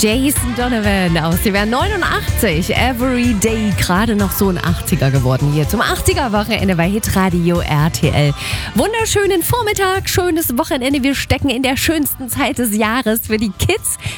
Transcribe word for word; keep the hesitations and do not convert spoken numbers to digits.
Jason Donovan aus dem Jahr neunundachtzig. Every Day, gerade noch so ein achtziger geworden hier zum achtziger-Wochenende bei Hitradio R T L. Wunderschönen Vormittag, schönes Wochenende. Wir stecken in der schönsten Zeit des Jahres für die Kids.